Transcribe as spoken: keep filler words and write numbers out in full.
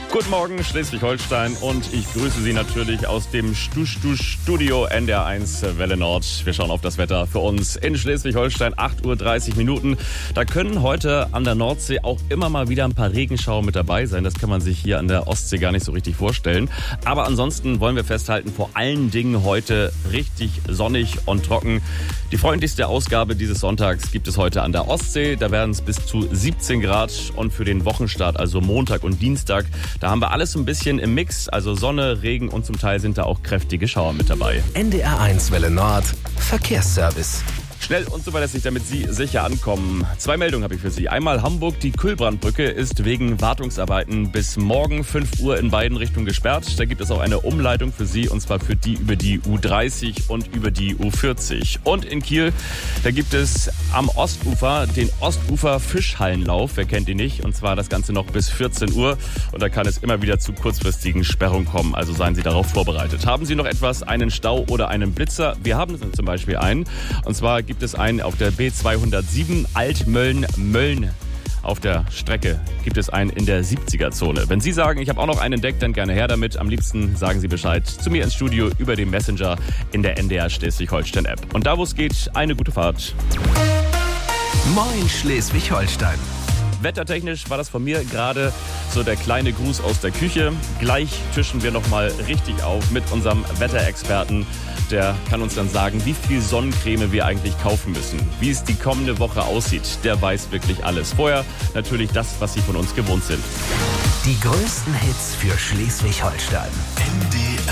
Guten Morgen, Schleswig-Holstein, und ich grüße Sie natürlich aus dem Studio N D R eins Welle Nord. Wir schauen auf das Wetter für uns in Schleswig-Holstein, acht Uhr dreißig Minuten. Da können heute an der Nordsee auch immer mal wieder ein paar Regenschauer mit dabei sein. Das kann man sich hier an der Ostsee gar nicht so richtig vorstellen. Aber ansonsten wollen wir festhalten, vor allen Dingen heute richtig sonnig und trocken. Die freundlichste Ausgabe dieses Sonntags gibt es heute an der Ostsee. Da werden es bis zu siebzehn Grad, und für den Wochenstart, also Montag und Dienstag, da haben wir alles so ein bisschen im Mix, also Sonne, Regen und zum Teil sind da auch kräftige Schauer mit dabei. N D R eins Welle Nord, Verkehrsservice. Schnell und zuverlässig, damit Sie sicher ankommen. Zwei Meldungen habe ich für Sie. Einmal Hamburg, die Kühlbrandbrücke ist wegen Wartungsarbeiten bis morgen fünf Uhr in beiden Richtungen gesperrt. Da gibt es auch eine Umleitung für Sie, und zwar für die über die U dreißig und über die U vierzig. Und in Kiel, da gibt es am Ostufer den Ostufer-Fischhallenlauf. Wer kennt ihn nicht? Und zwar das Ganze noch bis vierzehn Uhr. Und da kann es immer wieder zu kurzfristigen Sperrungen kommen. Also seien Sie darauf vorbereitet. Haben Sie noch etwas, einen Stau oder einen Blitzer? Wir haben zum Beispiel einen. Und zwar gibt es einen auf der B zweihundertsieben Altmölln-Mölln. Auf der Strecke gibt es einen in der siebziger-Zone. Wenn Sie sagen, ich habe auch noch einen entdeckt, dann gerne her damit. Am liebsten sagen Sie Bescheid zu mir ins Studio über den Messenger in der N D R Schleswig-Holstein-App. Und da, wo es geht, eine gute Fahrt. Moin Schleswig-Holstein. Wettertechnisch war das von mir gerade so der kleine Gruß aus der Küche. Gleich tischen wir nochmal richtig auf mit unserem Wetterexperten. Der kann uns dann sagen, wie viel Sonnencreme wir eigentlich kaufen müssen. Wie es die kommende Woche aussieht, der weiß wirklich alles. Vorher natürlich das, was Sie von uns gewohnt sind. Die größten Hits für Schleswig-Holstein. N D R